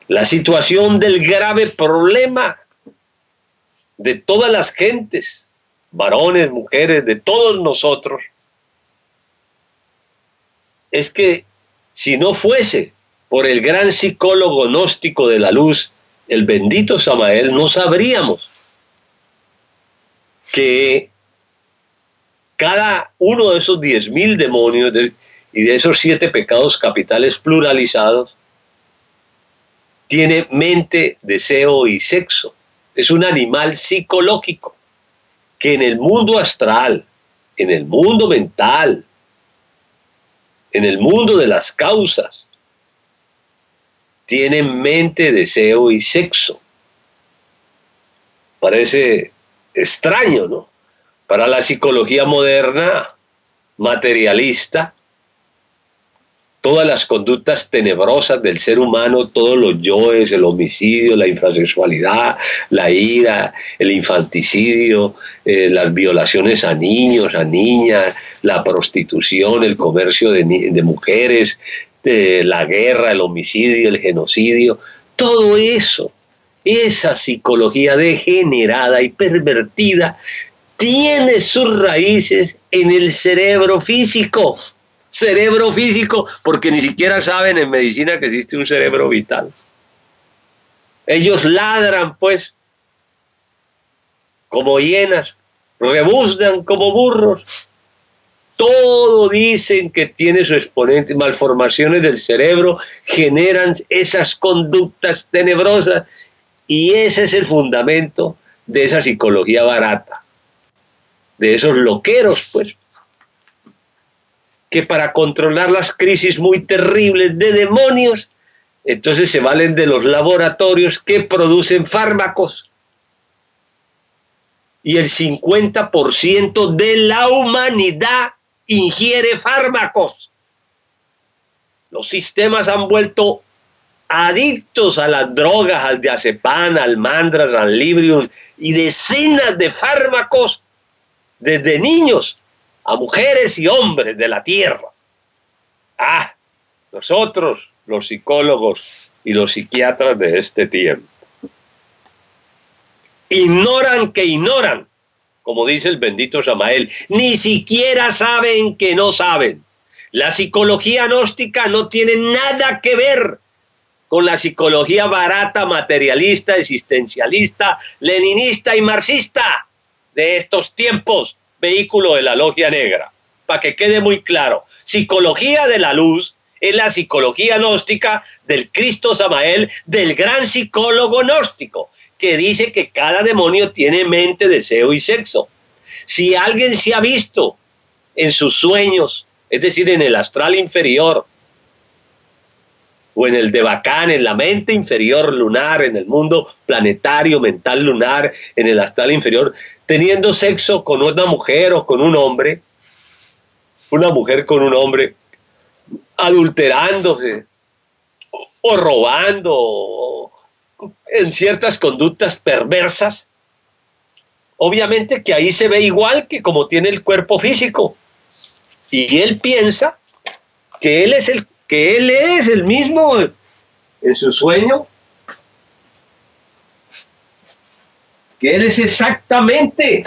la situación del grave problema de todas las gentes, varones, mujeres, de todos nosotros, es que si no fuese por el gran psicólogo gnóstico de la luz, el bendito Samael, no sabríamos que cada uno de esos 10.000 demonios y de esos 7 pecados capitales pluralizados tiene mente, deseo y sexo. Es un animal psicológico que en el mundo astral, en el mundo mental, en el mundo de las causas, tiene mente, deseo y sexo. Parece extraño, ¿no? Para la psicología moderna, materialista, todas las conductas tenebrosas del ser humano, todos los yoes, el homicidio, la infrasexualidad, la ira, el infanticidio, las violaciones a niños, a niñas, la prostitución, el comercio de mujeres, la guerra, el homicidio, el genocidio, todo eso, esa psicología degenerada y pervertida, tiene sus raíces en el cerebro físico. Cerebro físico, porque ni siquiera saben en medicina que existe un cerebro vital. Ellos ladran, pues, como hienas, rebuznan como burros. Todo dicen que tiene su exponente, malformaciones del cerebro, generan esas conductas tenebrosas, y ese es el fundamento de esa psicología barata, de esos loqueros, pues, que para controlar las crisis muy terribles de demonios, entonces se valen de los laboratorios que producen fármacos. Y el 50% de la humanidad ingiere fármacos. Los sistemas han vuelto adictos a las drogas, al diazepam, al mandras, al librium y decenas de fármacos desde niños a mujeres y hombres de la tierra. Nosotros, los psicólogos y los psiquiatras de este tiempo, ignoran que ignoran, como dice el bendito Samael, ni siquiera saben que no saben. La psicología gnóstica no tiene nada que ver con la psicología barata, materialista, existencialista, leninista y marxista de estos tiempos, vehículo de la logia negra. Para que quede muy claro, psicología de la luz es la psicología gnóstica del Cristo Samael, del gran psicólogo gnóstico, que dice que cada demonio tiene mente, deseo y sexo. Si alguien se ha visto en sus sueños, es decir, en el astral inferior, o en el de Bacán, en la mente inferior lunar, en el mundo planetario, mental lunar, en el astral inferior, teniendo sexo con una mujer o con un hombre, una mujer con un hombre, adulterándose, o robando, o en ciertas conductas perversas, obviamente que ahí se ve igual que como tiene el cuerpo físico, y él piensa que él es el mismo en su sueño, que él es exactamente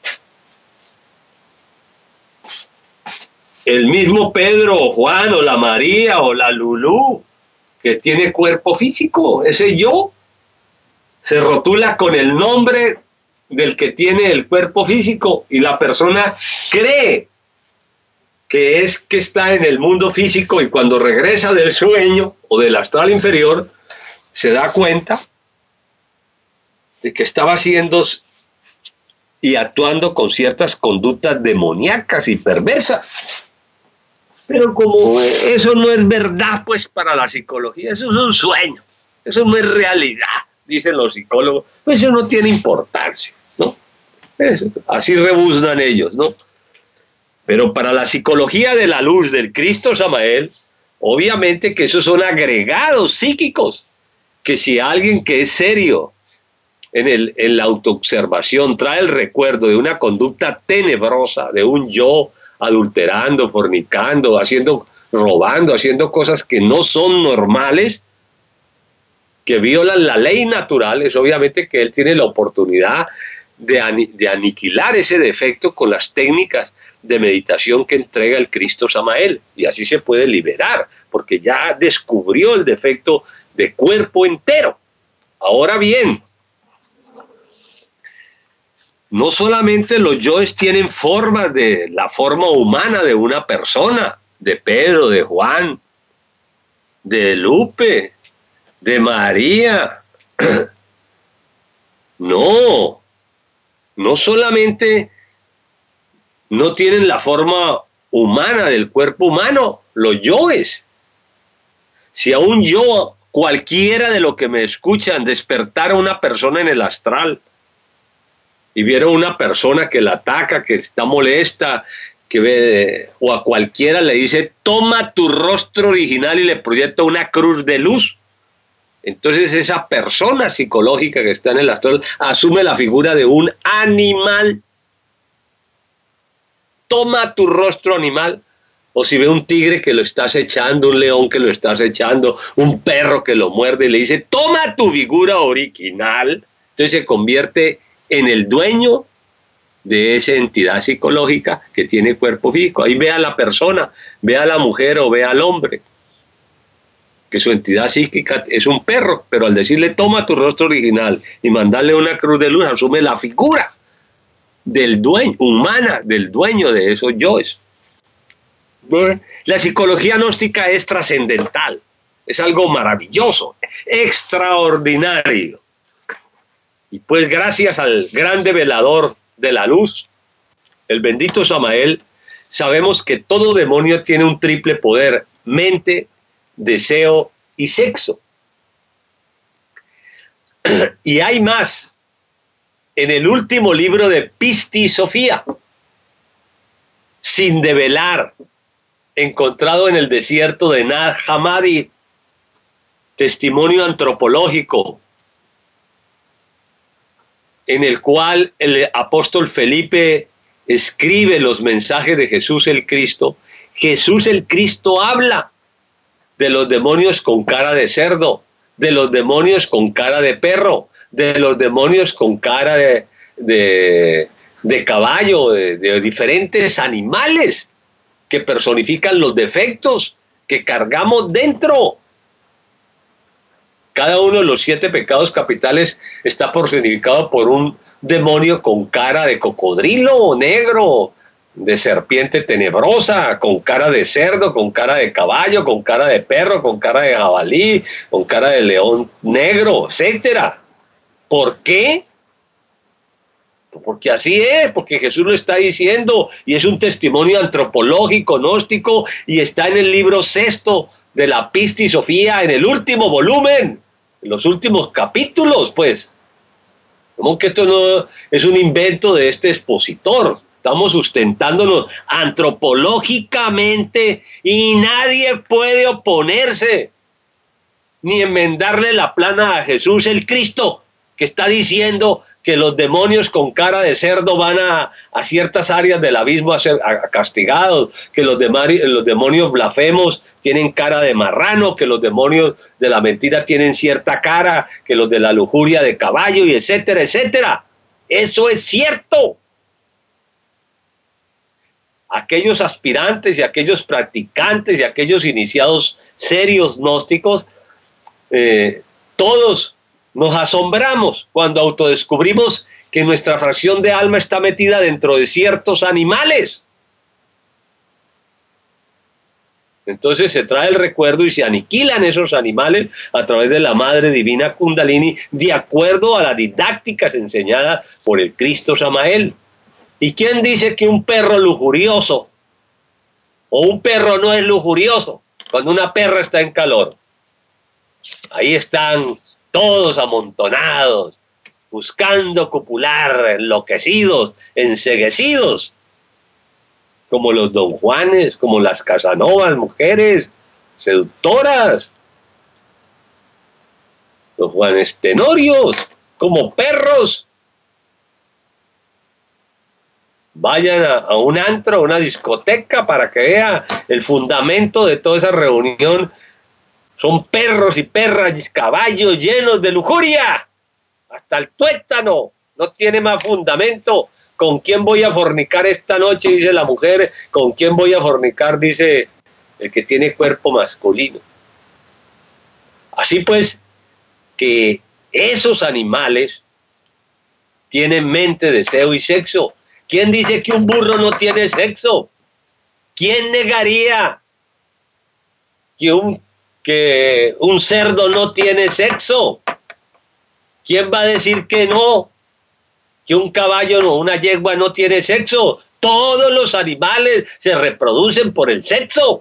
el mismo Pedro o Juan o la María o la Lulú que tiene cuerpo físico. Ese yo se rotula con el nombre del que tiene el cuerpo físico, y la persona cree que está en el mundo físico, y cuando regresa del sueño o del astral inferior se da cuenta de que estaba haciendo y actuando con ciertas conductas demoníacas y perversas. Pero como eso no es verdad, pues para la psicología, eso es un sueño, eso no es realidad, dicen los psicólogos, pues eso no tiene importancia, ¿no? Así rebuznan ellos, ¿no? Pero para la psicología de la luz del Cristo Samael, obviamente que esos son agregados psíquicos, que si alguien que es serio en la autoobservación trae el recuerdo de una conducta tenebrosa, de un yo adulterando, fornicando, robando, haciendo cosas que no son normales, que violan la ley natural, es obviamente que él tiene la oportunidad de aniquilar ese defecto con las técnicas de meditación que entrega el Cristo Samael, y así se puede liberar, porque ya descubrió el defecto de cuerpo entero. Ahora bien, no solamente los yoes tienen formas de la forma humana de una persona, de Pedro, de Juan, de Lupe, de María. No solamente no tienen la forma humana del cuerpo humano, los yoes. Si a un yo, cualquiera de los que me escuchan, despertara una persona en el astral y viera una persona que la ataca, que está molesta, que ve, o a cualquiera le dice, toma tu rostro original y le proyecta una cruz de luz, entonces esa persona psicológica que está en el astral asume la figura de un animal. Toma tu rostro animal. O si ve un tigre que lo está acechando, un león que lo está acechando, un perro que lo muerde y le dice, toma tu figura original, entonces se convierte en el dueño de esa entidad psicológica que tiene cuerpo físico. Ahí ve a la persona, ve a la mujer o ve al hombre, que su entidad psíquica es un perro, pero al decirle toma tu rostro original y mandarle una cruz de luz, asume la figura del dueño, humana, del dueño de esos yoes. La psicología gnóstica es trascendental, es algo maravilloso, extraordinario. Y pues gracias al gran develador de la luz, el bendito Samael, sabemos que todo demonio tiene un triple poder: mente, deseo y sexo. Y hay más. En el último libro de Pisti Sofía, sin develar, encontrado en el desierto de Nag Hammadi, testimonio antropológico, en el cual el apóstol Felipe escribe los mensajes de Jesús el Cristo. Jesús el Cristo habla de los demonios con cara de cerdo, de los demonios con cara de perro, de los demonios con cara de caballo, de diferentes animales que personifican los defectos que cargamos dentro. Cada uno de los 7 pecados capitales está personificado por un demonio con cara de cocodrilo negro, de serpiente tenebrosa, con cara de cerdo, con cara de caballo, con cara de perro, con cara de jabalí, con cara de león negro, etcétera. ¿Por qué? Porque así es, porque Jesús lo está diciendo y es un testimonio antropológico, gnóstico, y está en el libro 6 de la Pisti Sofía, en el último volumen, en los últimos capítulos, pues. Como que esto no es un invento de este expositor, estamos sustentándonos antropológicamente y nadie puede oponerse ni enmendarle la plana a Jesús el Cristo, que está diciendo que los demonios con cara de cerdo van a ciertas áreas del abismo a ser castigados, que los demonios blasfemos tienen cara de marrano, que los demonios de la mentira tienen cierta cara, que los de la lujuria de caballo, y etcétera, etcétera. Eso es cierto. Aquellos aspirantes y aquellos practicantes y aquellos iniciados serios gnósticos, todos nos asombramos cuando autodescubrimos que nuestra fracción de alma está metida dentro de ciertos animales. Entonces se trae el recuerdo y se aniquilan esos animales a través de la Madre Divina Kundalini, de acuerdo a las didácticas enseñadas por el Cristo Samael. ¿Y quién dice que un perro lujurioso o un perro no es lujurioso cuando una perra está en calor? Ahí están todos amontonados, buscando copular, enloquecidos, enceguecidos, como los Don Juanes, como las Casanovas, mujeres seductoras, los Juanes Tenorios, como perros. Vayan a un antro, a una discoteca, para que vea el fundamento de toda esa reunión Son perros y perras, caballos llenos de lujuria, hasta el tuétano, no tiene más fundamento. ¿Con quién voy a fornicar esta noche?, dice la mujer. ¿Con quién voy a fornicar?, dice el que tiene cuerpo masculino. Así pues, que esos animales tienen mente, deseo y sexo. ¿Quién dice que un burro no tiene sexo? ¿Quién negaría que un cerdo no tiene sexo? ¿Quién va a decir que no? Que un caballo o una yegua no tiene sexo. Todos los animales se reproducen por el sexo.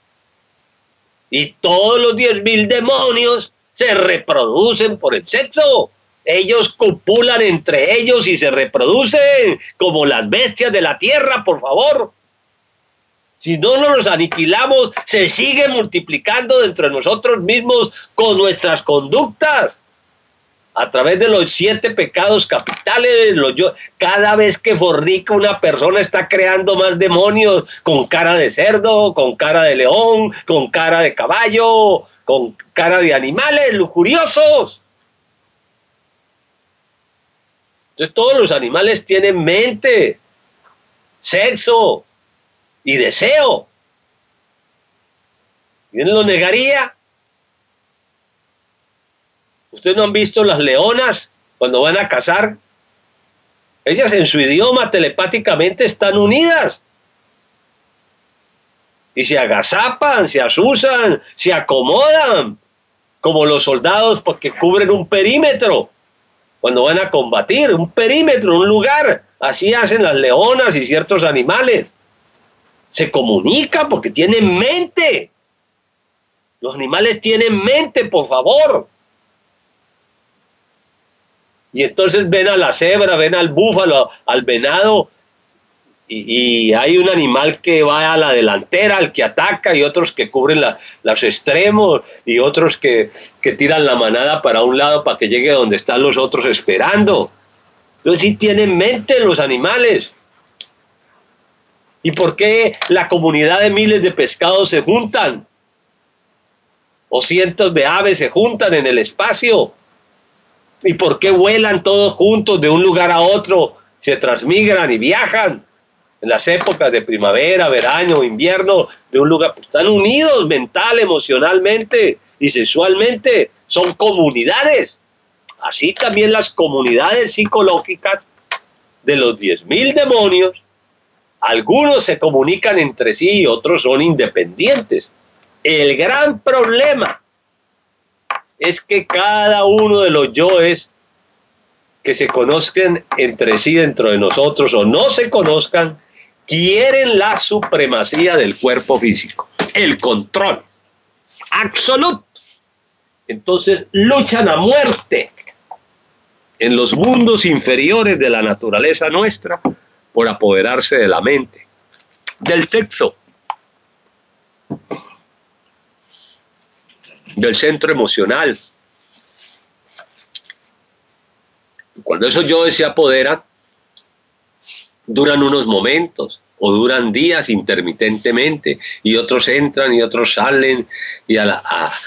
Y todos los 10.000 demonios se reproducen por el sexo. Ellos copulan entre ellos y se reproducen como las bestias de la tierra, por favor. Si no nos los aniquilamos, se sigue multiplicando dentro de nosotros mismos con nuestras conductas. A través de los 7 pecados capitales, cada vez que fornica una persona está creando más demonios, con cara de cerdo, con cara de león, con cara de caballo, con cara de animales lujuriosos. Entonces todos los animales tienen mente, sexo y deseo. ¿Quién lo negaría? ¿Ustedes no han visto las leonas cuando van a cazar? Ellas en su idioma telepáticamente están unidas. Y se agazapan, se asusan, se acomodan, como los soldados porque cubren un perímetro. Cuando van a combatir, un perímetro, un lugar. Así hacen las leonas y ciertos animales. Se comunican porque tienen mente. Los animales tienen mente, por favor. Y entonces ven a la cebra, ven al búfalo, al venado, y hay un animal que va a la delantera, al que ataca, y otros que cubren los extremos, y otros que tiran la manada para un lado para que llegue donde están los otros esperando. Entonces sí tienen mente los animales. ¿Y por qué la comunidad de miles de pescados se juntan? O cientos de aves se juntan en el espacio. ¿Y por qué vuelan todos juntos de un lugar a otro? Se transmigran y viajan en las épocas de primavera, verano, invierno, de un lugar. Están unidos mental, emocionalmente y sexualmente. Son comunidades. Así también las comunidades psicológicas de los 10.000 demonios. Algunos se comunican entre sí y otros son independientes. El gran problema es que cada uno de los yoes que se conozcan entre sí dentro de nosotros o no se conozcan, quieren la supremacía del cuerpo físico, el control absoluto. Entonces luchan a muerte en los mundos inferiores de la naturaleza nuestra por apoderarse de la mente, del sexo, del centro emocional. Cuando esos yoes se apoderan, duran unos momentos o duran días intermitentemente, y otros entran y otros salen, y a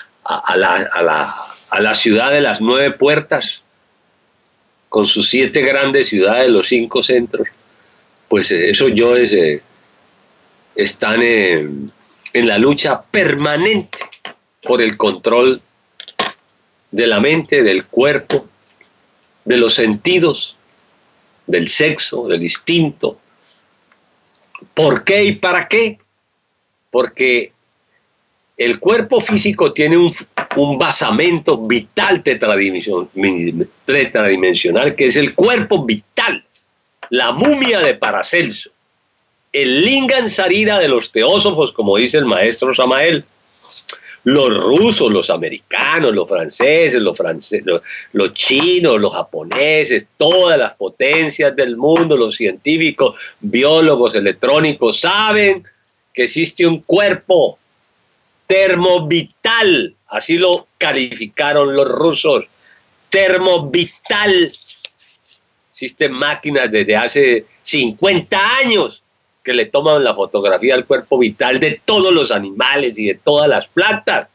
la ciudad de las 9 puertas, con sus 7 grandes ciudades, los 5 centros, pues esos yoes están en la lucha permanente por el control de la mente, del cuerpo, de los sentidos, del sexo, del instinto. ¿Por qué y para qué? Porque el cuerpo físico tiene un basamento vital tetradimensional, que es el cuerpo vital, la mumia de Paracelso, el lingam sarira de los teósofos, como dice el maestro Samael. Los rusos, los americanos, los franceses, los chinos, los japoneses, todas las potencias del mundo, los científicos, biólogos, electrónicos, saben que existe un cuerpo termovital, así lo calificaron los rusos, termovital. Existen máquinas desde hace 50 años que le toman la fotografía al cuerpo vital de todos los animales y de todas las plantas.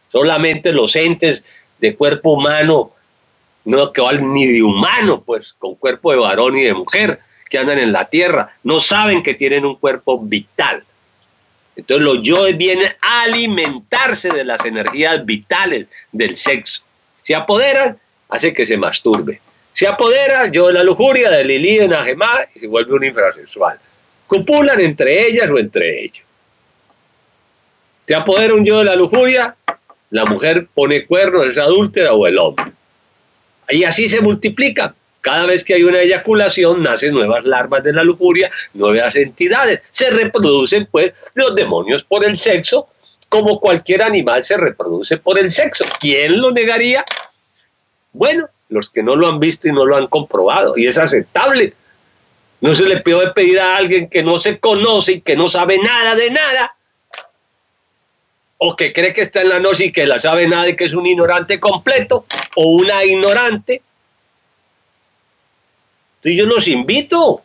Solamente los entes de cuerpo humano, no que valen ni de humano, pues, con cuerpo de varón y de mujer, que andan en la tierra, no saben que tienen un cuerpo vital. Entonces los yoes vienen a alimentarse de las energías vitales del sexo. Se apoderan, hace que se masturbe. Se apodera yo de la lujuria, de Lilí, de Najemá, y se vuelve un infrasexual. Copulan entre ellas o entre ellos. Se apodera un yo de la lujuria, la mujer pone cuernos, es adúltera, o el hombre. Y así se multiplican. Cada vez que hay una eyaculación, nacen nuevas larvas de la lujuria, nuevas entidades. Se reproducen, pues, los demonios por el sexo, como cualquier animal se reproduce por el sexo. ¿Quién lo negaría? Bueno, los que no lo han visto y no lo han comprobado, y es aceptable. No se le puede pedir a alguien que no se conoce y que no sabe nada de nada, o que cree que está en la noche y que la sabe nada y que es un ignorante completo, o una ignorante. Entonces yo los invito,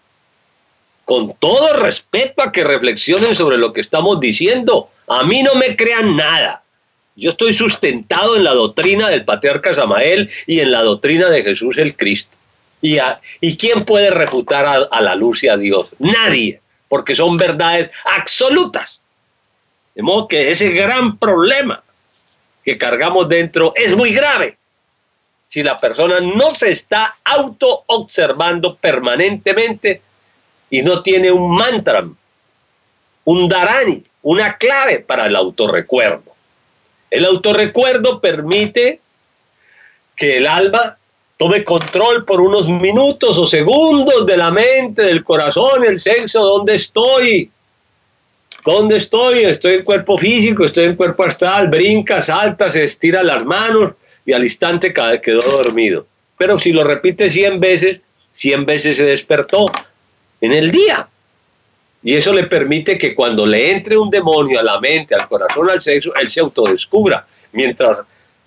con todo respeto, a que reflexionen sobre lo que estamos diciendo. A mí no me crean nada. Yo estoy sustentado en la doctrina del patriarca Samael y en la doctrina de Jesús el Cristo. ¿Y quién puede refutar a la luz y a Dios? Nadie, porque son verdades absolutas. De modo que ese gran problema que cargamos dentro es muy grave. Si la persona no se está auto-observando permanentemente y no tiene un mantra, un dharani, una clave para el autorrecuerdo. El autorrecuerdo permite que el alma tome control por unos minutos o segundos de la mente, del corazón, el sexo. ¿Dónde estoy? ¿Dónde estoy? Estoy en cuerpo físico, estoy en cuerpo astral, brinca, salta, se estira las manos y al instante quedó dormido. Pero si lo repite 100 veces se despertó en el día. Y eso le permite que cuando le entre un demonio a la mente, al corazón, al sexo, él se autodescubra. Mientras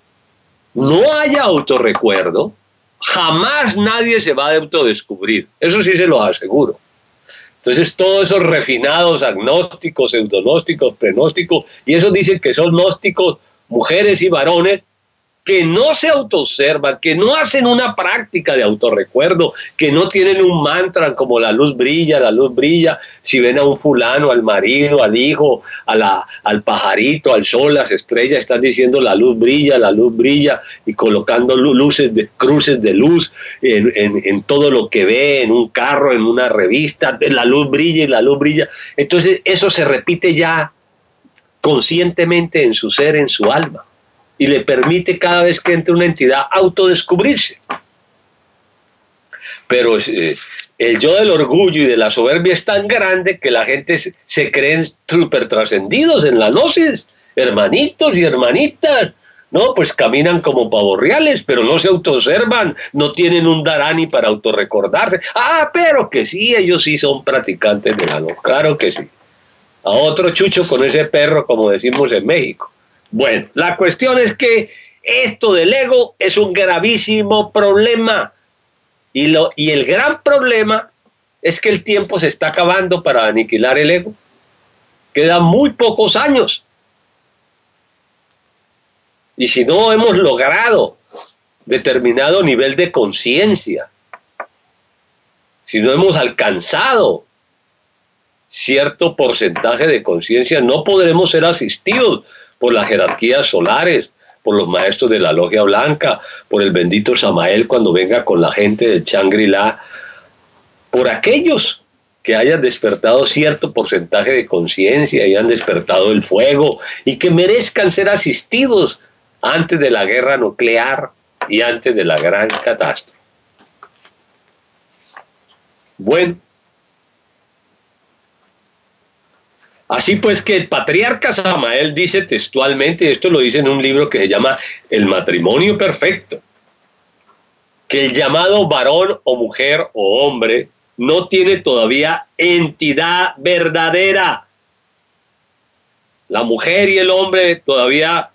no haya autorrecuerdo, jamás nadie se va a autodescubrir. Eso sí se lo aseguro. Entonces todos esos refinados agnósticos, pseudonósticos, prenósticos, y esos dicen que son gnósticos, mujeres y varones, que no se autoobservan, que no hacen una práctica de autorrecuerdo, que no tienen un mantra como la luz brilla, si ven a un fulano, al marido, al hijo, al pajarito, al sol, las estrellas, están diciendo la luz brilla, y colocando cruces de luz en todo lo que ve, en un carro, en una revista, la luz brilla y la luz brilla. Entonces eso se repite ya conscientemente en su ser, en su alma. Y le permite cada vez que entre una entidad autodescubrirse. Pero el yo del orgullo y de la soberbia es tan grande que la gente se creen súper trascendidos en la gnosis, hermanitos y hermanitas. No, pues caminan como pavos reales, pero no se autoobservan, no tienen un dharani para autorrecordarse. Ah, pero que sí, ellos sí son practicantes de la gnosis, claro que sí. A otro chucho con ese perro, como decimos en México. Bueno, la cuestión es que esto del ego es un gravísimo problema y el gran problema es que el tiempo se está acabando para aniquilar el ego. Quedan muy pocos años y si no hemos logrado determinado nivel de conciencia, si no hemos alcanzado cierto porcentaje de conciencia, no podremos ser asistidos por las jerarquías solares, por los maestros de la logia blanca, por el bendito Samael cuando venga con la gente del Shangri-La, por aquellos que hayan despertado cierto porcentaje de conciencia y hayan despertado el fuego y que merezcan ser asistidos antes de la guerra nuclear y antes de la gran catástrofe. Bueno, así pues que el patriarca Samael dice textualmente, y esto lo dice en un libro que se llama El matrimonio perfecto, que el llamado varón o mujer o hombre no tiene todavía entidad verdadera. La mujer y el hombre todavía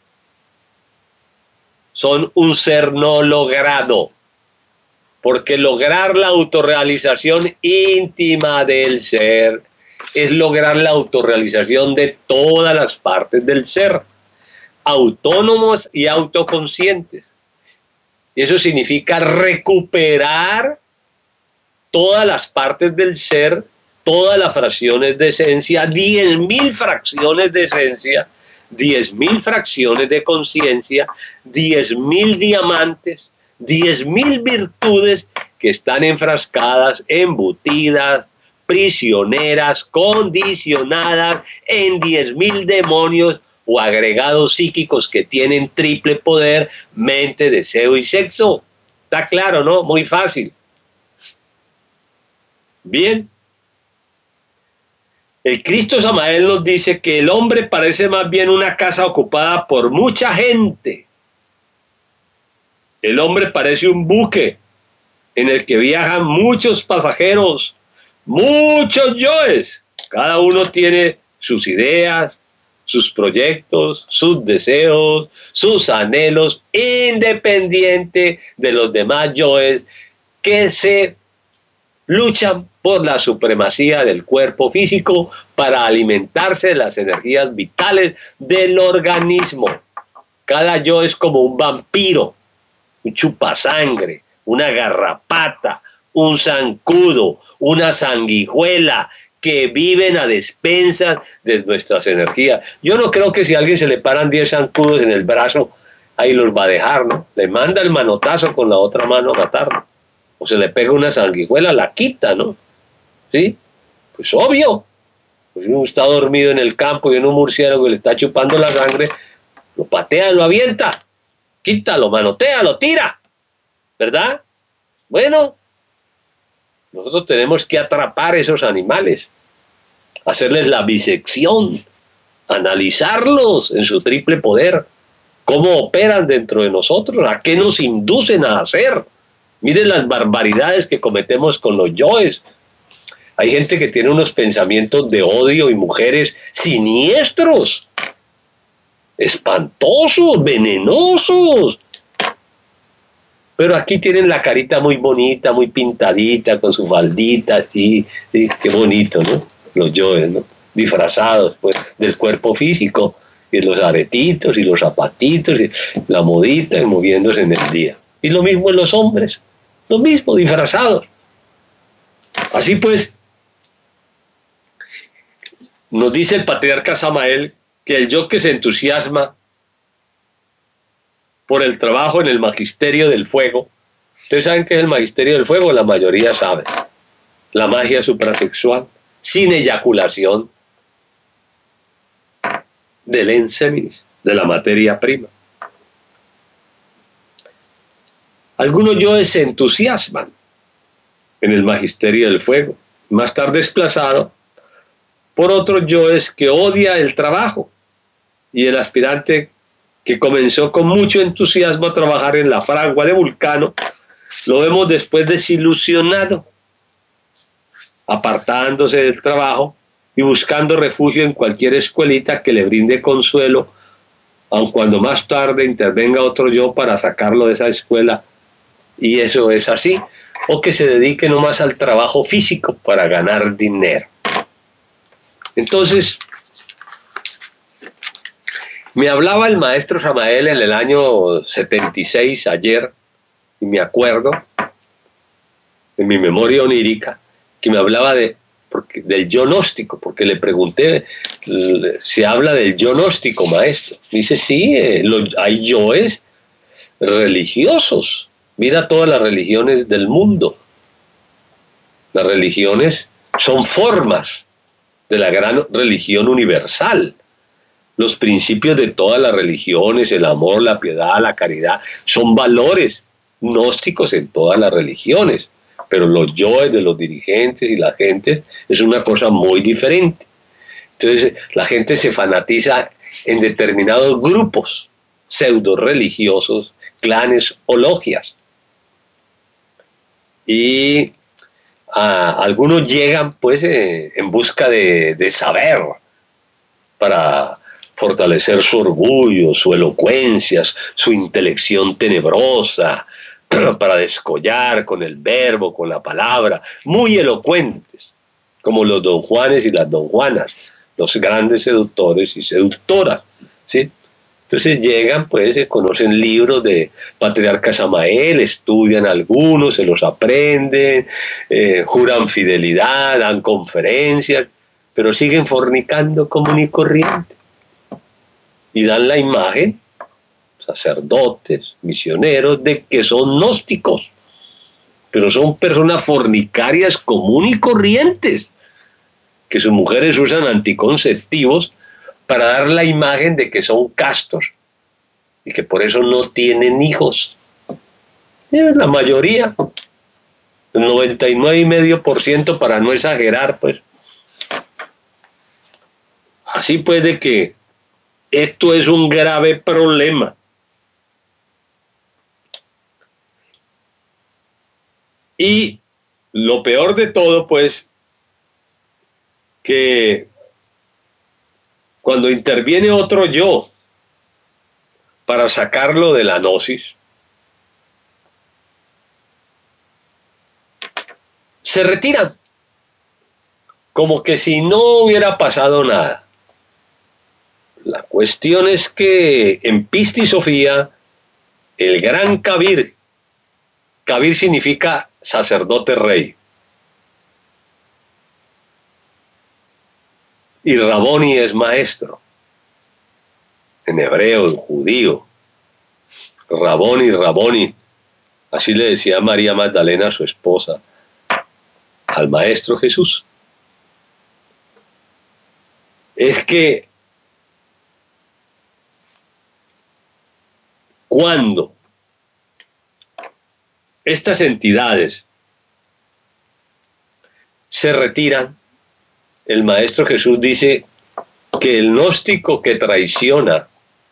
son un ser no logrado, porque lograr la autorrealización íntima del ser es lograr la autorrealización de todas las partes del ser. autónomos y autoconscientes. Y eso significa recuperar todas las partes del ser, todas las fracciones de esencia, 10.000 fracciones de esencia, 10.000 fracciones de conciencia, 10.000 diamantes, 10.000 virtudes que están enfrascadas, embutidas, prisioneras, condicionadas en 10.000 demonios o agregados psíquicos que tienen triple poder: mente, deseo y sexo. Está claro, ¿no? Muy fácil. Bien. El Cristo Samael nos dice que el hombre parece más bien una casa ocupada por mucha gente. El hombre parece un buque en el que viajan muchos pasajeros, muchos yoes. Cada uno tiene sus ideas, sus proyectos, sus deseos, sus anhelos, independiente de los demás yoes que se luchan por la supremacía del cuerpo físico para alimentarse de las energías vitales del organismo. Cada yo es como un vampiro, un chupasangre, una garrapata, un zancudo, una sanguijuela, que viven a despensas de nuestras energías. Yo no creo que si a alguien se le paran 10 zancudos en el brazo, ahí los va a dejar, ¿no? Le manda el manotazo con la otra mano a matarlo. O se le pega una sanguijuela, la quita, ¿no? ¿Sí? Pues obvio. Pues uno está dormido en el campo y en un murciélago que le está chupando la sangre, lo patea, lo avienta, quita, lo manotea, lo tira, ¿verdad? Bueno, nosotros tenemos que atrapar esos animales, hacerles la bisección, analizarlos en su triple poder, cómo operan dentro de nosotros, a qué nos inducen a hacer. Miren las barbaridades que cometemos con los yoes. Hay gente que tiene unos pensamientos de odio y mujeres siniestros, espantosos, venenosos. Pero aquí tienen la carita muy bonita, muy pintadita, con su faldita, así, sí, qué bonito, ¿no? Los yoes, ¿no? Disfrazados, pues, del cuerpo físico, y los aretitos, y los zapatitos, y la modita, y moviéndose en el día. Y lo mismo en los hombres, lo mismo, disfrazados. Así pues, nos dice el patriarca Samael que el yo que se entusiasma por el trabajo en el magisterio del fuego. Ustedes saben qué es el magisterio del fuego, la mayoría sabe. La magia suprasexual, sin eyaculación, del enseminis, de la materia prima. Algunos yoes se entusiasman en el magisterio del fuego, más tarde desplazado por otros yoes que odia el trabajo, y el aspirante que comenzó con mucho entusiasmo a trabajar en la fragua de Vulcano, lo vemos después desilusionado, apartándose del trabajo y buscando refugio en cualquier escuelita que le brinde consuelo, aun cuando más tarde intervenga otro yo para sacarlo de esa escuela, y eso es así, o que se dedique nomás al trabajo físico para ganar dinero. Entonces, me hablaba el maestro Samael en el año 76, ayer, y me acuerdo, en mi memoria onírica, que me hablaba del yo gnóstico, porque le pregunté, ¿se habla del yo gnóstico, maestro? Me dice, sí, hay yoes religiosos. Mira todas las religiones del mundo. Las religiones son formas de la gran religión universal. Los principios de todas las religiones, el amor, la piedad, la caridad, son valores gnósticos en todas las religiones. Pero los yoes de los dirigentes y la gente es una cosa muy diferente. Entonces la gente se fanatiza en determinados grupos pseudo religiosos, clanes o logias. Y algunos llegan pues en busca de saber, para fortalecer su orgullo, su elocuencia, su intelección tenebrosa, para descollar con el verbo, con la palabra, muy elocuentes, como los don Juanes y las don Juanas, los grandes seductores y seductoras, ¿sí? Entonces llegan, pues, se conocen libros de Patriarca Samael, estudian algunos, se los aprenden, juran fidelidad, dan conferencias, pero siguen fornicando común y corriente. Y dan la imagen, sacerdotes, misioneros, de que son gnósticos, pero son personas fornicarias común y corrientes, que sus mujeres usan anticonceptivos para dar la imagen de que son castos y que por eso no tienen hijos. La mayoría, el 99,5%, para no exagerar, pues. Así pues, de que esto es un grave problema. Y lo peor de todo, pues, que cuando interviene otro yo para sacarlo de la gnosis, se retiran, como que si no hubiera pasado nada. La cuestión es que en Pistisofía, el gran Kabir significa sacerdote rey, y Raboni es maestro, en hebreo, en judío. Raboni, así le decía María Magdalena, su esposa, al Maestro Jesús. Es que cuando estas entidades se retiran, el Maestro Jesús dice que el gnóstico que traiciona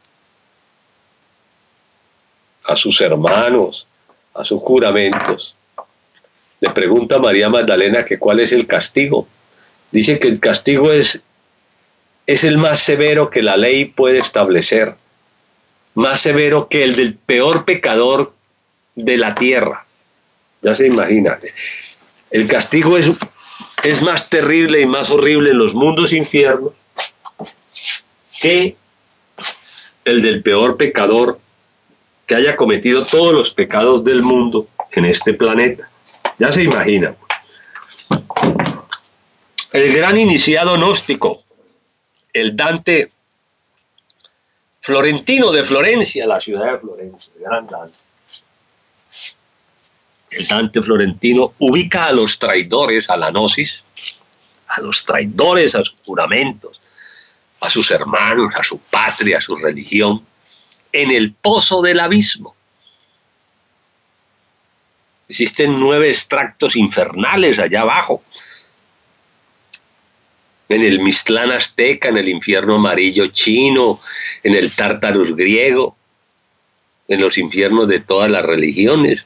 a sus hermanos, a sus juramentos, le pregunta a María Magdalena que cuál es el castigo. Dice que el castigo es el más severo que la ley puede establecer, más severo que el del peor pecador de la tierra. Ya se imagina. El castigo es más terrible y más horrible en los mundos infiernos que el del peor pecador que haya cometido todos los pecados del mundo en este planeta. Ya se imagina. El gran iniciado gnóstico, el Dante Florentino de Florencia, la ciudad de Florencia, el gran Dante. El Dante Florentino ubica a los traidores a la gnosis, a los traidores a sus juramentos, a sus hermanos, a su patria, a su religión, en el pozo del abismo. Existen 9 extractos infernales allá abajo, en el Mixtlán azteca, en el infierno amarillo chino, en el Tártarus griego, en los infiernos de todas las religiones.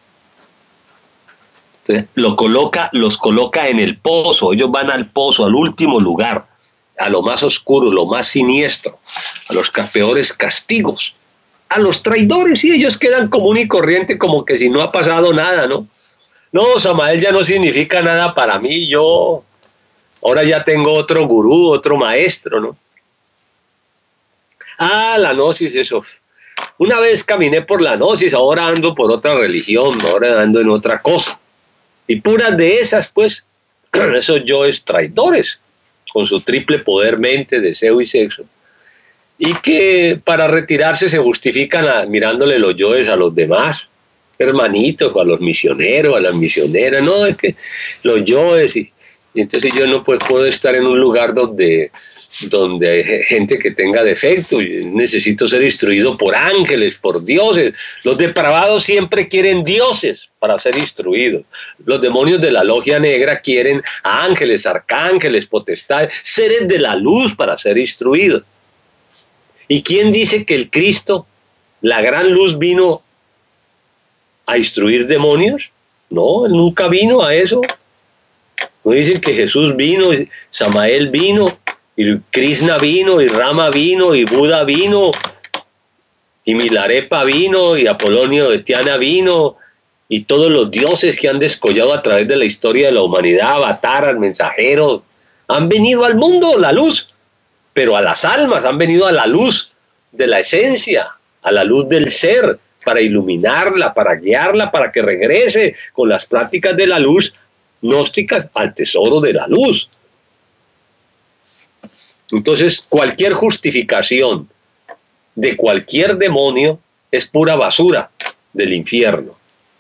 Entonces, los coloca en el pozo. Ellos van al pozo, al último lugar, a lo más oscuro, lo más siniestro, a los peores castigos, a los traidores, y ellos quedan común y corriente, como que si no ha pasado nada, ¿no? No, Samael ya no significa nada para mí, yo ahora ya tengo otro gurú, otro maestro, ¿no? Ah, la gnosis, eso. Una vez caminé por la gnosis, ahora ando por otra religión, ahora ando en otra cosa. Y puras de esas, pues, esos yoes traidores, con su triple poder, mente, deseo y sexo, y que para retirarse se justifican mirándole los yoes a los demás, hermanitos, o a los misioneros, a las misioneras. No, es que los yoes, y entonces yo no puedo estar en un lugar donde hay gente que tenga defectos. Yo necesito ser instruido por ángeles, por dioses. Los depravados siempre quieren dioses para ser instruidos. Los demonios de la logia negra quieren a ángeles, arcángeles, potestades, seres de la luz para ser instruidos. ¿Y quién dice que el Cristo, la gran luz, vino a instruir demonios? No, él nunca vino a eso. No dicen que Jesús vino, y Samael vino, y Krishna vino, y Rama vino, y Buda vino, y Milarepa vino, y Apolonio de Tiana vino, y todos los dioses que han descollado a través de la historia de la humanidad, avataras, mensajeros, han venido al mundo, la luz, pero a las almas han venido a la luz, de la esencia, a la luz del ser, para iluminarla, para guiarla, para que regrese con las prácticas de la luz gnósticas al tesoro de la luz. Entonces, cualquier justificación de cualquier demonio es pura basura del infierno.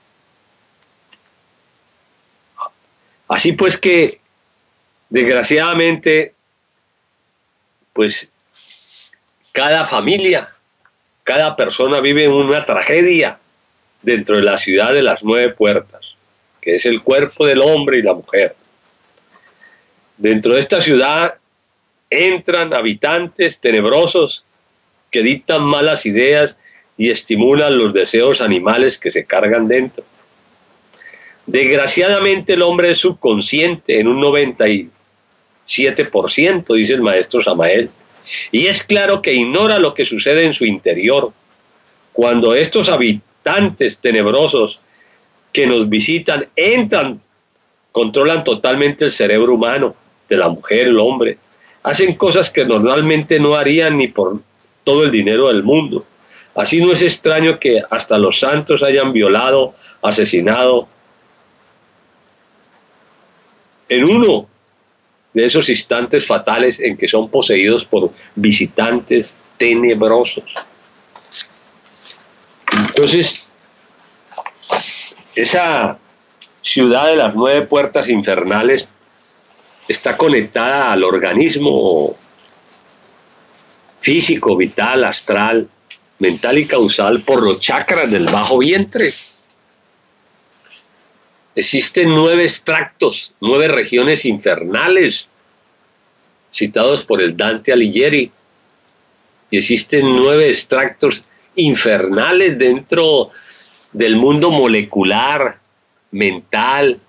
Así pues que, desgraciadamente, pues cada familia, cada persona vive una tragedia dentro de la ciudad de las 9 puertas, que es el cuerpo del hombre y la mujer. Dentro de esta ciudad entran habitantes tenebrosos que dictan malas ideas y estimulan los deseos animales que se cargan dentro. Desgraciadamente el hombre es subconsciente en un 97%, dice el maestro Samael, y es claro que ignora lo que sucede en su interior. Cuando estos habitantes tenebrosos que nos visitan entran, controlan totalmente el cerebro humano, de la mujer, el hombre, hacen cosas que normalmente no harían ni por todo el dinero del mundo. Así no es extraño que hasta los santos hayan violado, asesinado, en uno de esos instantes fatales en que son poseídos por visitantes tenebrosos. Entonces, esa ciudad de las 9 puertas infernales está conectada al organismo físico, vital, astral, mental y causal por los chakras del bajo vientre. Existen 9 extractos, 9 regiones infernales, citados por el Dante Alighieri, y existen 9 extractos infernales dentro del mundo molecular, mental,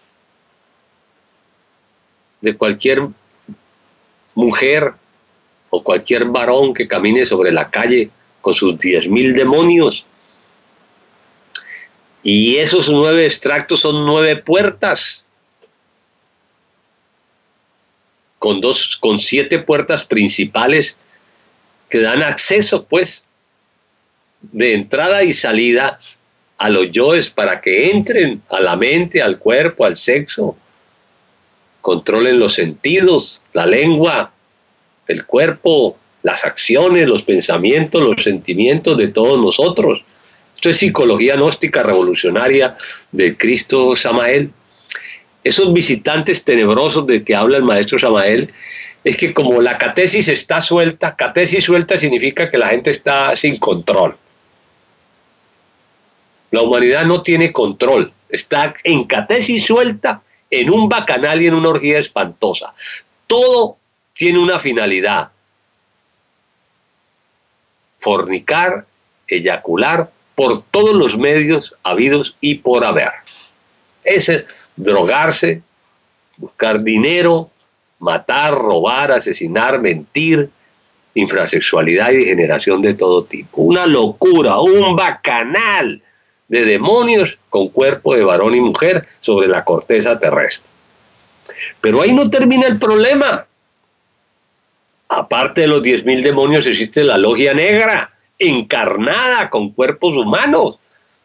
de cualquier mujer o cualquier varón que camine sobre la calle con sus 10.000 demonios. Y esos 9 extractos son 9 puertas, con 7 puertas principales que dan acceso, pues, de entrada y salida a los yoes para que entren a la mente, al cuerpo, al sexo, controlen los sentidos, la lengua, el cuerpo, las acciones, los pensamientos, los sentimientos de todos nosotros. Esto es psicología gnóstica revolucionaria del Cristo Samael. Esos visitantes tenebrosos de que habla el maestro Samael, es que como la catesis está suelta, catesis suelta significa que la gente está sin control. La humanidad no tiene control, está en catesis suelta, en un bacanal y en una orgía espantosa. Todo tiene una finalidad: fornicar, eyacular, por todos los medios habidos y por haber. Es drogarse, buscar dinero, matar, robar, asesinar, mentir, infrasexualidad y degeneración de todo tipo. Una locura, un bacanal de demonios con cuerpo de varón y mujer sobre la corteza terrestre. Pero ahí no termina el problema. Aparte de los 10.000 demonios existe la logia negra, encarnada con cuerpos humanos.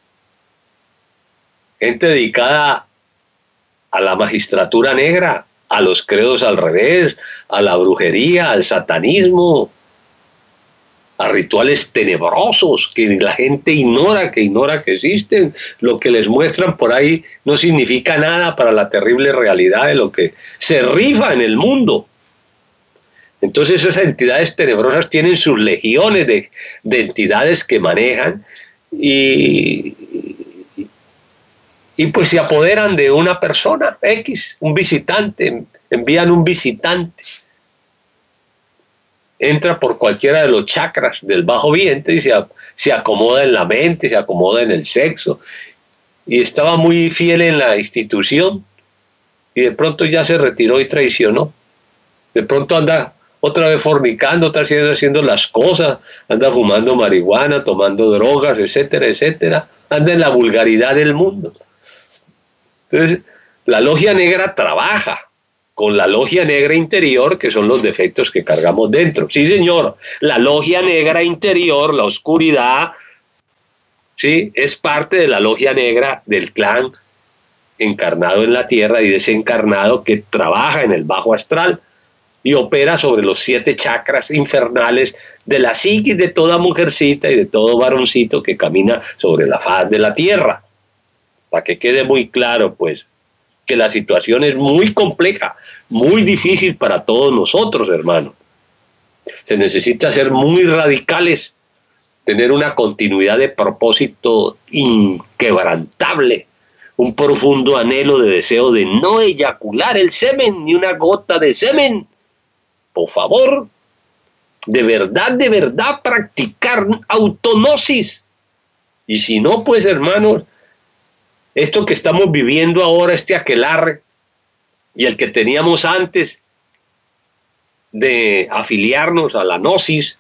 Gente dedicada a la magistratura negra, a los credos al revés, a la brujería, al satanismo, a rituales tenebrosos que la gente ignora que existen. Lo que les muestran por ahí no significa nada para la terrible realidad de lo que se rifa en el mundo. Entonces esas entidades tenebrosas tienen sus legiones de entidades que manejan y pues se apoderan de una persona X, un visitante, envían un visitante, entra por cualquiera de los chakras del bajo vientre y se acomoda en la mente, se acomoda en el sexo, y estaba muy fiel en la institución y de pronto ya se retiró y traicionó. De pronto anda otra vez fornicando, otra vez haciendo las cosas, anda fumando marihuana, tomando drogas, etcétera, etcétera, anda en la vulgaridad del mundo. Entonces, la logia negra trabaja con la logia negra interior, que son los defectos que cargamos dentro. Sí, señor, la logia negra interior, la oscuridad, ¿sí?, es parte de la logia negra del clan encarnado en la tierra y desencarnado que trabaja en el bajo astral y opera sobre los 7 chakras infernales de la psiquis de toda mujercita y de todo varoncito que camina sobre la faz de la tierra. Para que quede muy claro, pues, que la situación es muy compleja, muy difícil para todos nosotros, hermano. Se necesita ser muy radicales, tener una continuidad de propósito inquebrantable, un profundo anhelo de deseo de no eyacular el semen, ni una gota de semen. Por favor, de verdad, practicar autognosis. Y si no, pues, hermanos, esto que estamos viviendo ahora, este aquelarre, y el que teníamos antes de afiliarnos a la gnosis,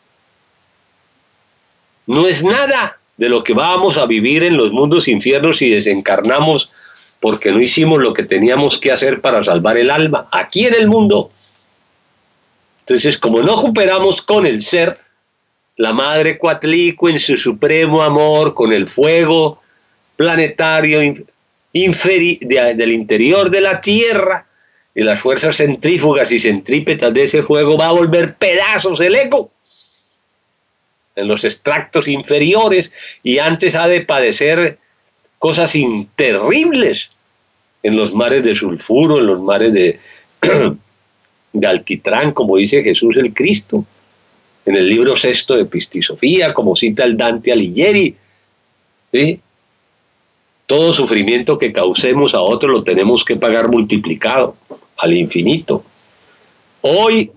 no es nada de lo que vamos a vivir en los mundos infiernos si desencarnamos porque no hicimos lo que teníamos que hacer para salvar el alma aquí en el mundo. Entonces, como no cooperamos con el ser, la Madre Coatlicue en su supremo amor, con el fuego planetario del interior de la Tierra y las fuerzas centrífugas y centrípetas de ese fuego, va a volver pedazos el ego en los extractos inferiores, y antes ha de padecer cosas terribles en los mares de sulfuro, en los mares de alquitrán, como dice Jesús el Cristo en el libro 6 de Epistisofía, como cita el Dante Alighieri, ¿sí? Todo sufrimiento que causemos a otros lo tenemos que pagar multiplicado al infinito. Hoy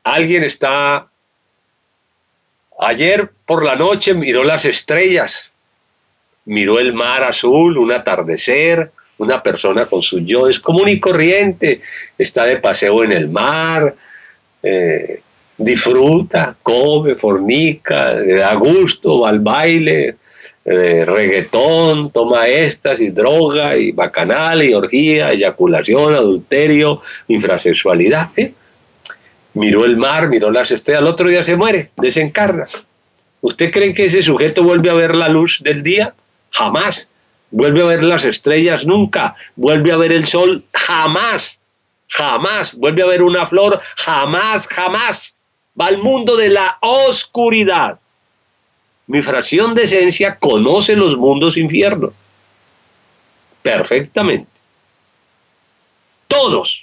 ayer por la noche miró las estrellas, miró el mar azul, un atardecer, una persona con su yo es común y corriente, está de paseo en el mar, disfruta, come, fornica, le da gusto, va al baile, reggaetón, toma éxtasis, droga y bacanal y orgía, eyaculación, adulterio, infrasexualidad. Miró el mar, miró las estrellas, al otro día se muere, desencarna. ¿Usted cree que ese sujeto vuelve a ver la luz del día? Jamás. ¿Vuelve a ver las estrellas? Nunca. ¿Vuelve a ver el sol? Jamás. Jamás. ¿Vuelve a ver una flor? Jamás, jamás. Va al mundo de la oscuridad. Mi fracción de esencia conoce los mundos infiernos perfectamente. Todos.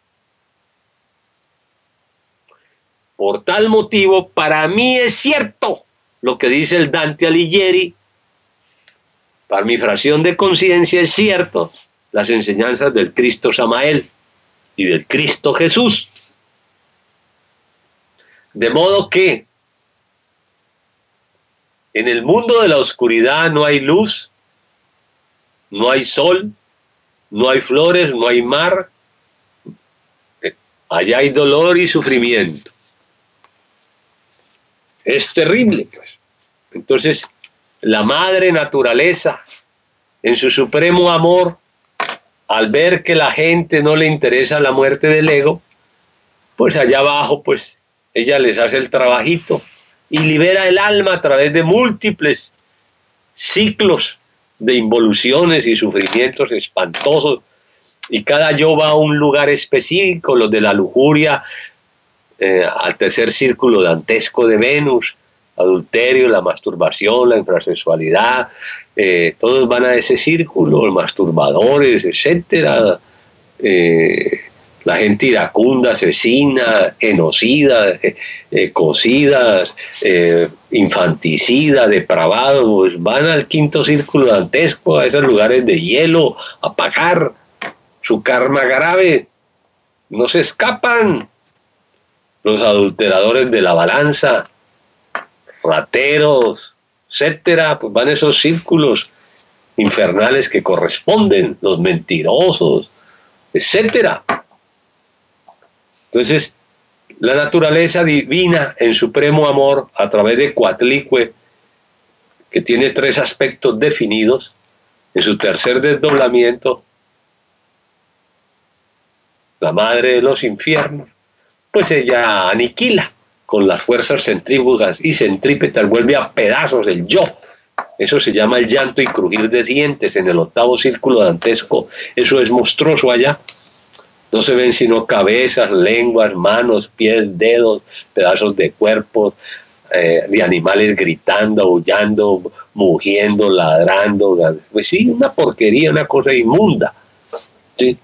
Por tal motivo, para mí es cierto lo que dice el Dante Alighieri. Para mi fracción de conciencia es cierto las enseñanzas del Cristo Samael y del Cristo Jesús. De modo que en el mundo de la oscuridad no hay luz, no hay sol, no hay flores, no hay mar. Allá hay dolor y sufrimiento. Es terrible, pues. Entonces, la madre naturaleza, en su supremo amor, al ver que la gente no le interesa la muerte del ego, pues allá abajo, pues, ella les hace el trabajito y libera el alma a través de múltiples ciclos de involuciones y sufrimientos espantosos, y cada yo va a un lugar específico, los de la lujuria, al tercer círculo dantesco de Venus, adulterio, la masturbación, la infrasexualidad, todos van a ese círculo, masturbadores, etcétera, la gente iracunda, asesina, genocida, cocidas, infanticida, depravados, pues van al quinto círculo dantesco, a esos lugares de hielo, a pagar su karma grave, no se escapan. Los adulteradores de la balanza, rateros, etcétera, pues van a esos círculos infernales que corresponden, los mentirosos, etcétera. Entonces, la naturaleza divina en supremo amor, a través de Coatlicue, que tiene 3 aspectos definidos, en su tercer desdoblamiento, la madre de los infiernos, pues ella aniquila con las fuerzas centrífugas y centrípetas, vuelve a pedazos el yo. Eso se llama el llanto y crujir de dientes en el 8º círculo dantesco. Eso es monstruoso allá. No se ven sino cabezas, lenguas, manos, pies, dedos, pedazos de cuerpos, de animales gritando, aullando, mugiendo, ladrando. Pues sí, una porquería, una cosa inmunda, ¿sí?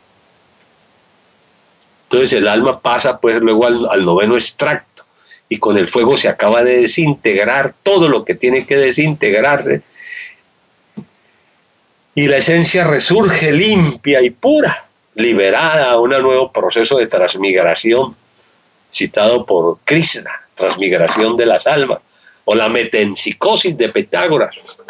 Entonces el alma pasa pues luego al 9º extracto, y con el fuego se acaba de desintegrar todo lo que tiene que desintegrarse, y la esencia resurge limpia y pura, liberada a un nuevo proceso de transmigración, citado por Krishna, transmigración de las almas, o la metempsicosis de Pitágoras,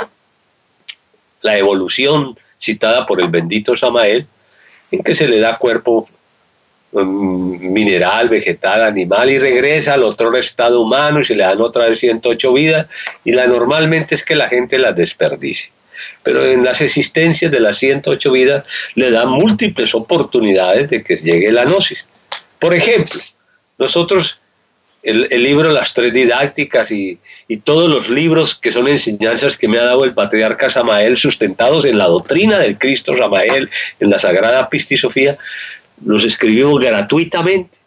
la evolución citada por el bendito Samael, en que se le da cuerpo mineral, vegetal, animal, y regresa al otro estado humano y se le dan otra vez 108 vidas, y normalmente es que la gente las desperdicie. Pero en las existencias de las 108 vidas le dan múltiples oportunidades de que llegue la gnosis. Por ejemplo, nosotros, el libro Las Tres Didácticas y todos los libros que son enseñanzas que me ha dado el patriarca Samael, sustentados en la doctrina del Cristo Samael, en la Sagrada Pistisofía, los escribimos gratuitamente.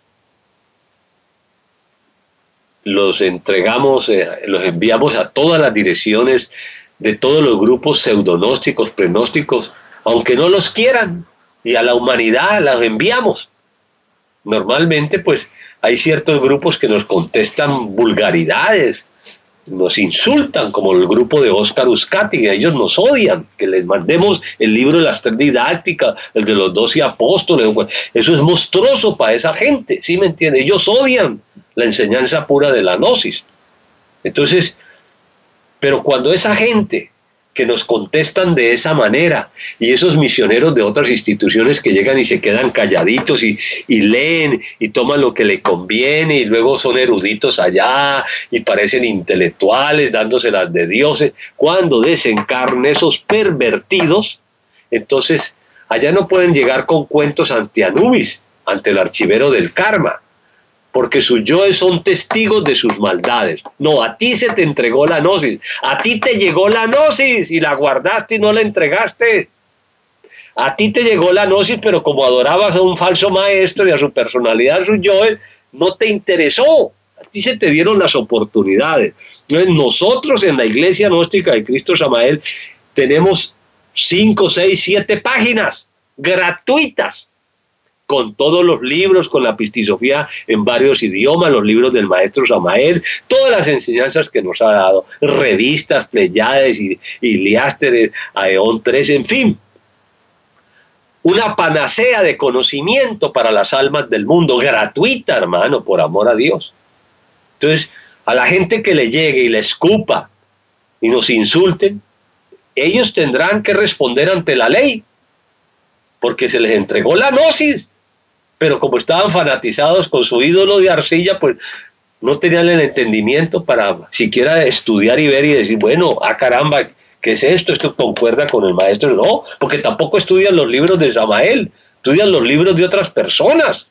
Los entregamos, los enviamos a todas las direcciones de todos los grupos pseudonósticos, prenósticos, aunque no los quieran, y a la humanidad los enviamos. Normalmente pues hay ciertos grupos que nos contestan vulgaridades, nos insultan, como el grupo de Óscar Uzcategui, ellos nos odian, que les mandemos el libro de las Tres Didácticas, el de los 12 apóstoles, eso es monstruoso para esa gente, ¿sí me entiende? Ellos odian la enseñanza pura de la gnosis. Entonces, pero cuando esa gente que nos contestan de esa manera, y esos misioneros de otras instituciones que llegan y se quedan calladitos y leen y toman lo que le conviene, y luego son eruditos allá y parecen intelectuales dándoselas de dioses, cuando desencarnen esos pervertidos, entonces allá no pueden llegar con cuentos ante Anubis, ante el archivero del karma, porque sus yoes son testigos de sus maldades. No, a ti se te entregó la gnosis, a ti te llegó la gnosis y la guardaste y no la entregaste. A ti te llegó la gnosis, pero como adorabas a un falso maestro y a su personalidad, a sus yoes, no te interesó. A ti se te dieron las oportunidades. Entonces, nosotros en la Iglesia Gnóstica de Cristo Samael tenemos 5, 6, 7 páginas gratuitas, con todos los libros, con la Pistisofía en varios idiomas, los libros del maestro Samael, todas las enseñanzas que nos ha dado, revistas, Pleiades, Iliásteres, Aeón 3, en fin. Una panacea de conocimiento para las almas del mundo, gratuita, hermano, por amor a Dios. Entonces, a la gente que le llegue y le escupa y nos insulten, ellos tendrán que responder ante la ley, porque se les entregó la gnosis. Pero como estaban fanatizados con su ídolo de arcilla, pues no tenían el entendimiento para siquiera estudiar y ver y decir, bueno, caramba, ¿qué es esto? ¿Esto concuerda con el maestro? No, porque tampoco estudian los libros de Samael, estudian los libros de otras personas.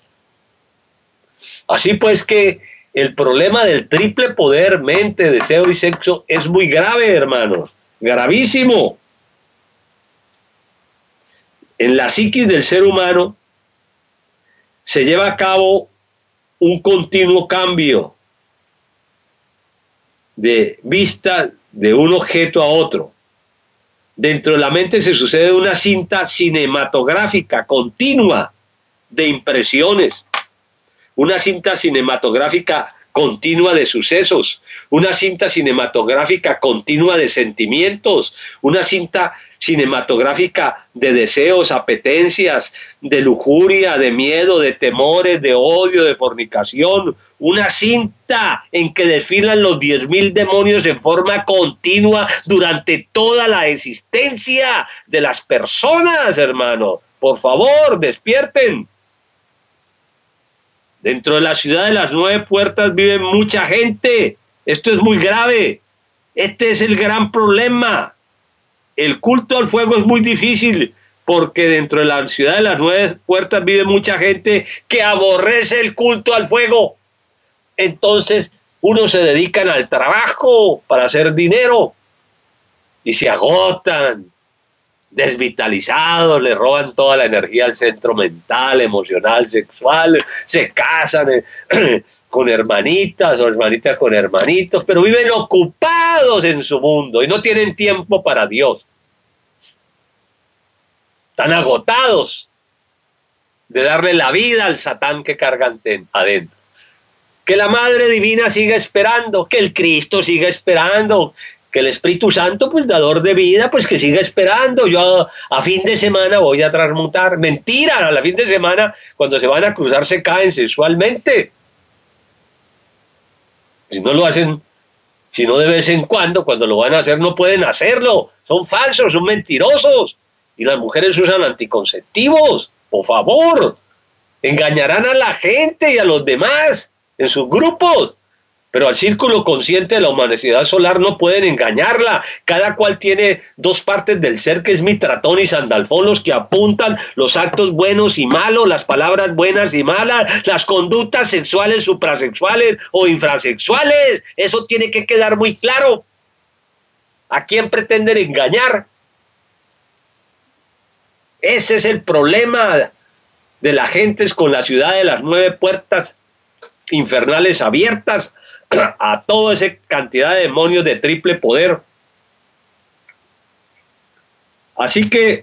Así pues que el problema del triple poder, mente, deseo y sexo es muy grave, hermanos, gravísimo. En la psiquis del ser humano se lleva a cabo un continuo cambio de vista de un objeto a otro. Dentro de la mente se sucede una cinta cinematográfica continua de impresiones, una cinta cinematográfica continua de sucesos, una cinta cinematográfica continua de sentimientos, una cinta cinematográfica de deseos, apetencias, de lujuria, de miedo, de temores, de odio, de fornicación, una cinta en que desfilan los 10.000 demonios en forma continua durante toda la existencia de las personas, hermano. Por favor, despierten. Dentro de la ciudad de las 9 puertas vive mucha gente. Esto es muy grave. Este es el gran problema. El culto al fuego es muy difícil porque dentro de la ciudad de las 9 puertas vive mucha gente que aborrece el culto al fuego. Entonces, unos se dedican al trabajo para hacer dinero y se agotan, desvitalizados, le roban toda la energía al centro mental, emocional, sexual, se casan con hermanitas o hermanitas con hermanitos, pero viven ocupados en su mundo y no tienen tiempo para Dios. Están agotados de darle la vida al Satán que cargan adentro. Que la Madre Divina siga esperando, que el Cristo siga esperando, que el Espíritu Santo, pues dador de vida, pues que siga esperando. Yo a fin de semana voy a transmutar. Mentira, a la fin de semana, cuando se van a cruzar, se caen sexualmente. Si no lo hacen, si no de vez en cuando lo van a hacer, no pueden hacerlo. Son falsos, son mentirosos. Y las mujeres usan anticonceptivos, por favor. Engañarán a la gente y a los demás en sus grupos. Pero al círculo consciente de la humanidad solar no pueden engañarla. Cada cual tiene dos partes del ser, que es Mitratón y Sandalfón, los que apuntan los actos buenos y malos, las palabras buenas y malas, las conductas sexuales, suprasexuales o infrasexuales. Eso tiene que quedar muy claro. ¿A quién pretenden engañar? Ese es el problema de la gente con la ciudad de las 9 puertas infernales abiertas a toda esa cantidad de demonios de triple poder. Así que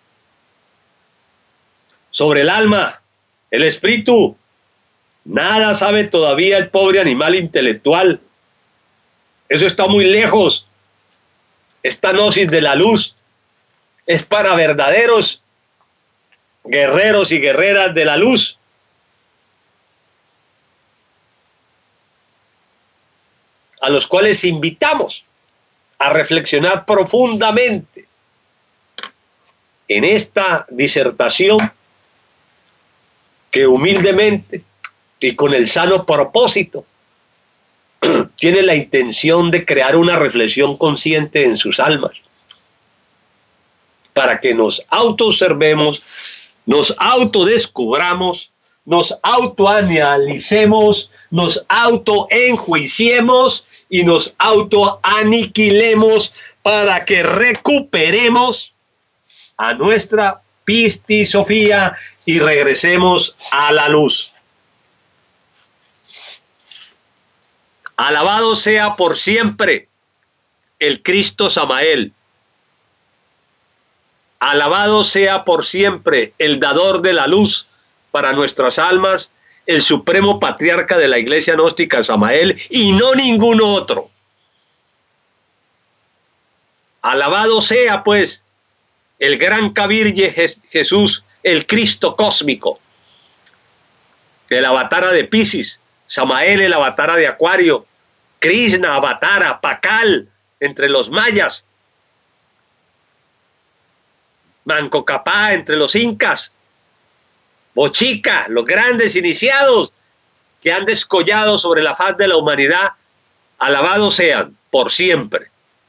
sobre el alma, el espíritu, nada sabe todavía el pobre animal intelectual. Eso está muy lejos. Esta gnosis de la luz es para verdaderos guerreros y guerreras de la luz. A los cuales invitamos a reflexionar profundamente en esta disertación que humildemente y con el sano propósito tiene la intención de crear una reflexión consciente en sus almas, para que nos autoobservemos, nos autodescubramos, nos autoanalicemos, nos autoenjuiciemos y nos autoaniquilemos para que recuperemos a nuestra pistisofía y regresemos a la luz. Alabado sea por siempre el Cristo Samael. Alabado sea por siempre el dador de la luz para nuestras almas, el supremo patriarca de la iglesia gnóstica Samael, y no ningún otro. Alabado sea pues el gran Kabirye Jesús, el Cristo cósmico, el avatara de Piscis, Samael el avatara de Acuario, Krishna avatara, Pakal entre los mayas, Manco Cápac entre los incas, Bochica, los grandes iniciados que han descollado sobre la faz de la humanidad, alabados sean por siempre.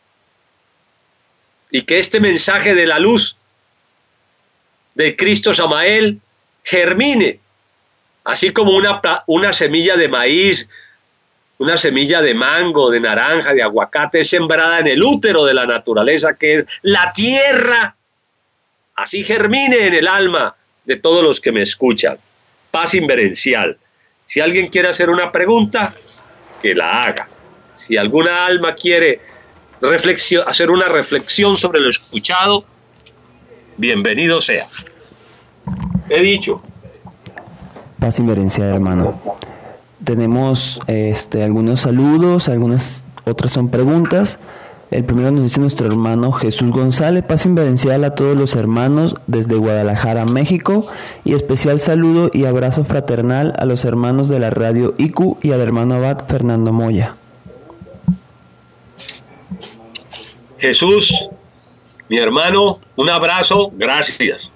Y que este mensaje de la luz de Cristo Samael germine, así como una semilla de maíz, una semilla de mango, de naranja, de aguacate, sembrada en el útero de la naturaleza que es la tierra. Así germine en el alma de todos los que me escuchan. Paz inverencial. Si alguien quiere hacer una pregunta, que la haga. Si alguna alma quiere hacer una reflexión sobre lo escuchado, bienvenido sea. He dicho. Paz inverencial, hermano. Tenemos algunos saludos, algunas otras son preguntas. El primero nos dice nuestro hermano Jesús González: paz inverencial a todos los hermanos desde Guadalajara, México, y especial saludo y abrazo fraternal a los hermanos de la radio IQ y al hermano abad Fernando Moya. Jesús, mi hermano, un abrazo, gracias.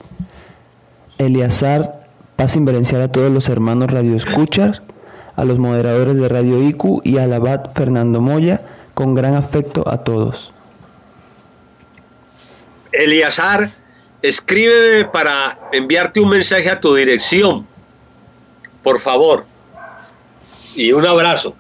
Eliazar: paz inverencial a todos los hermanos radioescuchas, a los moderadores de radio IQ y al abad Fernando Moya, con gran afecto a todos. Eliazar, escríbeme para enviarte un mensaje a tu dirección, por favor. Y un abrazo.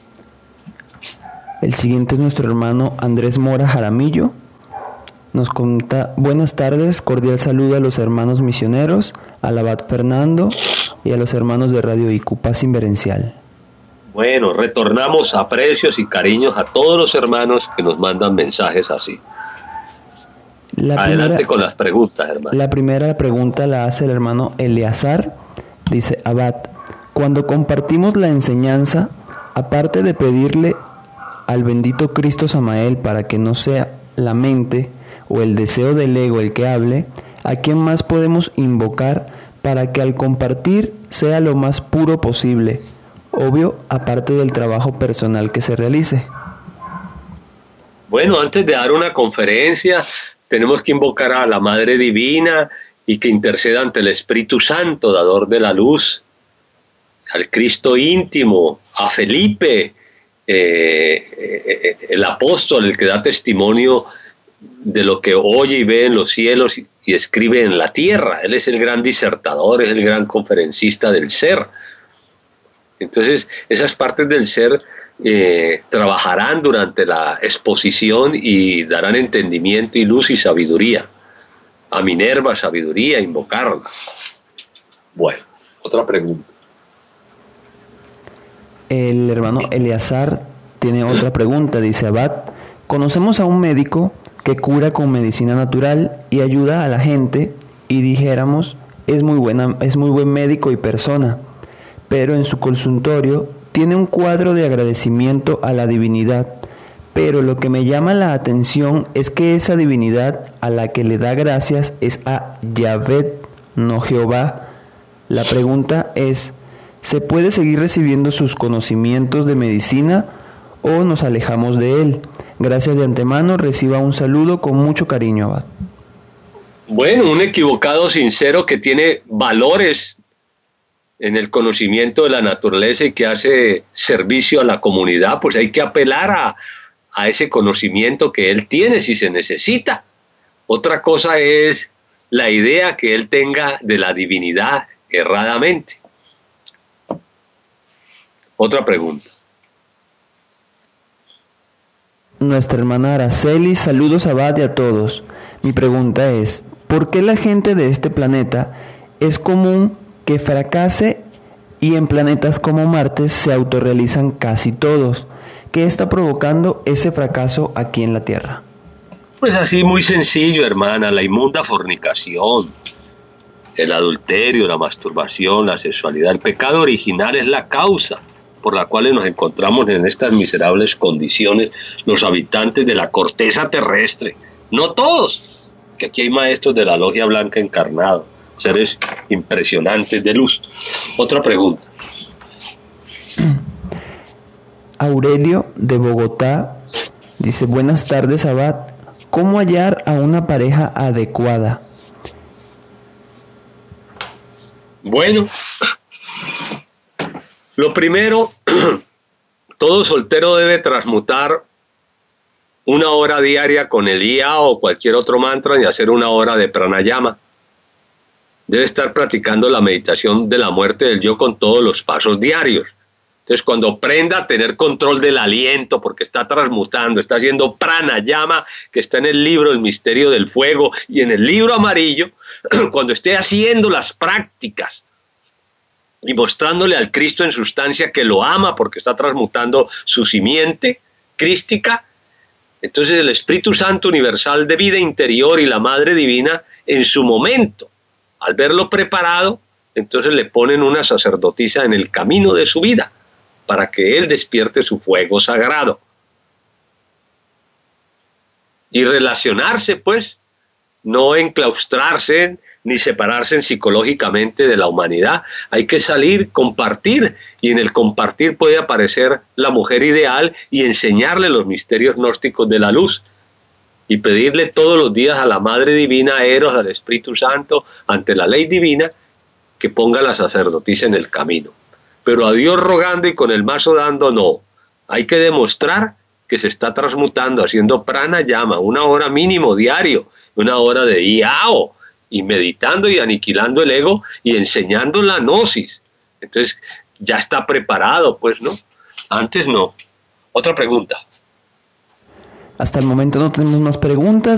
El siguiente es nuestro hermano Andrés Mora Jaramillo. Nos comenta: buenas tardes, cordial saludo a los hermanos misioneros, al abad Fernando y a los hermanos de Radio IQ, paz inverencial. Bueno, retornamos aprecios y cariños a todos los hermanos que nos mandan mensajes así. Adelante con las preguntas, hermano. La primera pregunta la hace el hermano Eleazar. Dice: abad, cuando compartimos la enseñanza, aparte de pedirle al bendito Cristo Samael para que no sea la mente o el deseo del ego el que hable, ¿a quién más podemos invocar para que al compartir sea lo más puro posible? Obvio, aparte del trabajo personal que se realice. Bueno, antes de dar una conferencia, tenemos que invocar a la Madre Divina y que interceda ante el Espíritu Santo, dador de la luz, al Cristo íntimo, a Felipe, el apóstol, el que da testimonio de lo que oye y ve en los cielos y escribe en la tierra. Él es el gran disertador, es el gran conferencista del ser. Entonces, esas partes del ser trabajarán durante la exposición y darán entendimiento y luz y sabiduría. A Minerva, sabiduría, invocarla. Bueno, otra pregunta. El hermano Eleazar tiene otra pregunta. Dice: abad, conocemos a un médico que cura con medicina natural y ayuda a la gente, y dijéramos, es muy buen médico y persona, pero en su consultorio tiene un cuadro de agradecimiento a la divinidad, pero lo que me llama la atención es que esa divinidad a la que le da gracias es a Yahvé, no Jehová. La pregunta es: ¿se puede seguir recibiendo sus conocimientos de medicina o nos alejamos de él? Gracias de antemano, reciba un saludo con mucho cariño, abad. Bueno, un equivocado sincero que tiene valores en el conocimiento de la naturaleza y que hace servicio a la comunidad, pues hay que apelar a ese conocimiento que él tiene si se necesita. Otra cosa es la idea que él tenga de la divinidad erradamente. Otra pregunta. Nuestra hermana Araceli: saludos abad y a todos. Mi pregunta es: ¿por qué la gente de este planeta es común que fracase y en planetas como Marte se autorrealizan casi todos? ¿Qué está provocando ese fracaso aquí en la Tierra? Pues así, muy sencillo, hermana: la inmunda fornicación, el adulterio, la masturbación, la sexualidad. El pecado original es la causa por la cual nos encontramos en estas miserables condiciones los habitantes de la corteza terrestre. No todos, que aquí hay maestros de la Logia Blanca encarnados, seres impresionantes de luz. Otra pregunta. Aurelio de Bogotá dice: buenas tardes, abad. ¿Cómo hallar a una pareja adecuada? Bueno, lo primero, todo soltero debe transmutar 1 hora diaria con el IA o cualquier otro mantra y hacer 1 hora de pranayama. Debe estar practicando la meditación de la muerte del yo con todos los pasos diarios. Entonces, cuando aprenda a tener control del aliento, porque está transmutando, está haciendo pranayama, que está en el libro El Misterio del Fuego y en el libro amarillo, cuando esté haciendo las prácticas y mostrándole al Cristo en sustancia que lo ama porque está transmutando su simiente crística, entonces el Espíritu Santo universal de vida interior y la Madre Divina, en su momento, al verlo preparado, entonces le ponen una sacerdotisa en el camino de su vida para que él despierte su fuego sagrado. Y relacionarse, pues, no enclaustrarse ni separarse psicológicamente de la humanidad. Hay que salir, compartir, y en el compartir puede aparecer la mujer ideal y enseñarle los misterios gnósticos de la luz y pedirle todos los días a la Madre Divina, a Eros, al Espíritu Santo, ante la ley divina, que ponga a la sacerdotisa en el camino. Pero a Dios rogando y con el mazo dando, no. Hay que demostrar que se está transmutando, haciendo pranayama, 1 hora mínimo diario, 1 hora de IAO, y meditando y aniquilando el ego y enseñando la gnosis. Entonces ya está preparado, pues, ¿no? Antes no. Otra pregunta. Hasta el momento no tenemos más preguntas.